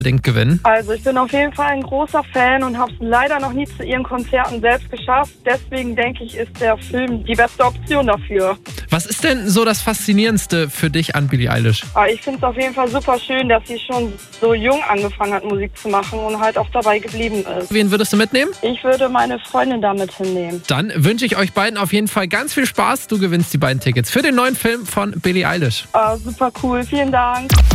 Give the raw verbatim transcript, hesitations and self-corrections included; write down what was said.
unbedingt gewinnen? Also ich bin auf jeden Fall ein großer Fan und habe es leider noch nie zu ihren Konzerten selbst geschafft. Deswegen denke ich, ist der Film die beste Option dafür. Was ist denn so das Faszinierendste für dich an Billie Eilish? Aber ich finde es auf jeden Fall super schön, dass sie schon so jung angefangen hat, Musik zu machen und halt auch dabei geblieben ist. Wen würdest du mitnehmen? Ich würde meine Freundin damit hinnehmen. Dann wünsche ich euch beiden auf jeden Fall ganz viel Spaß. Du gewinnst die beiden Tickets für den neuen Film von Billie Eilish. Ah, super cool, vielen Dank.